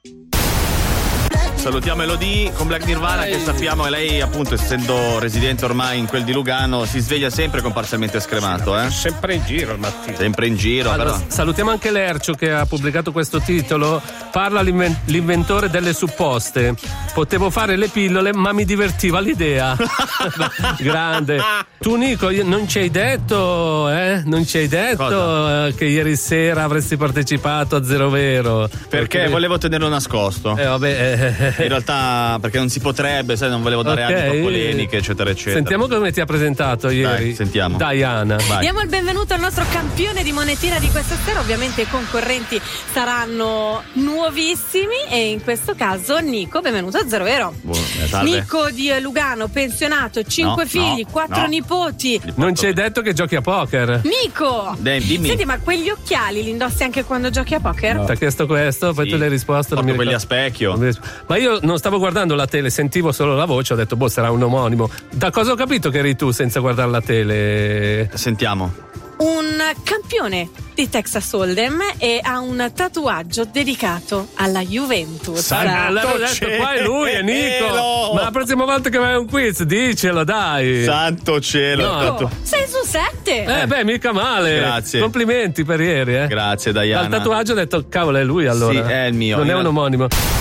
Salutiamo Elodie con Black Nirvana, che sappiamo che lei, appunto, essendo residente ormai in quel di Lugano, si sveglia sempre con parzialmente scremato, Sempre in giro al mattino. Sempre in giro, allora, però. Salutiamo anche Lercio che ha pubblicato questo titolo. Parla l'inventore delle supposte. Potevo fare le pillole, ma mi divertiva l'idea. Grande. Tu Nico, non ci hai detto, Non ci hai detto che ieri sera avresti partecipato a Zero Vero? Perché volevo tenerlo nascosto. In realtà, perché non si potrebbe, sai, non volevo dare anche polemiche, eccetera, eccetera. Sentiamo come ti ha presentato ieri. Dai, sentiamo. Diana. Vai. Diamo il benvenuto al nostro campione di monetina di questa sera. Ovviamente i concorrenti saranno nuovissimi e in questo caso Nico, benvenuto a Zero Vero. Nico di Lugano, pensionato, 5 figli, 4 nipoti. Non ci hai detto che giochi a poker. Nico! Dimmi. Senti, ma quegli occhiali li indossi anche quando giochi a poker? Ti ha chiesto questo, poi tu le hai risposto. Proprio quelli a specchio. Ma io non stavo guardando la tele, sentivo solo la voce, ho detto sarà un omonimo. Da cosa ho capito che eri tu senza guardare la tele? Sentiamo. Un campione di Texas Hold'em e ha un tatuaggio dedicato alla Juventus. L'avevo detto, qua è lui, è Nico. Ma la prossima volta che vai a un quiz, dicelo, dai. Santo cielo. Nico, 6 su 7. Mica male. Grazie. Complimenti per ieri, Grazie, Diana. Dal tatuaggio ho detto, cavolo, è lui allora. Sì, è il mio. Non è un omonimo.